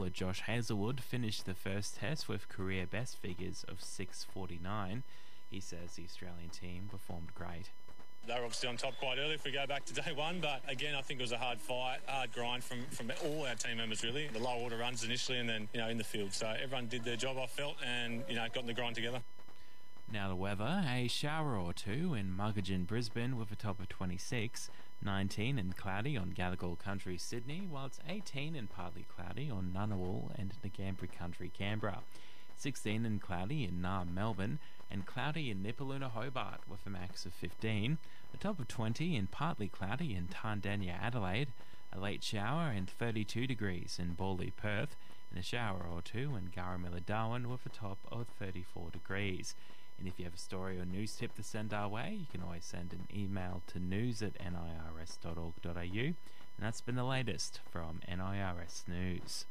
bowler Josh Hazlewood finished the first test with career best figures of 649. He says the Australian team performed great. They were obviously on top quite early if we go back to day one, but again, I think it was a hard fight, hard grind from all our team members, really. The low order runs initially and then, in the field. So everyone did their job, I felt, and, got in the grind together. Now the weather, a shower or two in Muggeridge, Brisbane with a top of 26, 19 and cloudy on Gadigal Country, Sydney, while it's 18 and partly cloudy on Ngunnawal and Ngambri Country, Canberra. 16 and cloudy in Naarm, Melbourne, and cloudy in Nipaluna, Hobart with a max of 15, a top of 20 and partly cloudy in Tandanya, Adelaide, a late shower and 32 degrees in Bawley, Perth, and a shower or two in Garramilla, Darwin with a top of 34 degrees. And if you have a story or news tip to send our way, you can always send an email to news@nirs.org.au. And that's been the latest from NIRS News.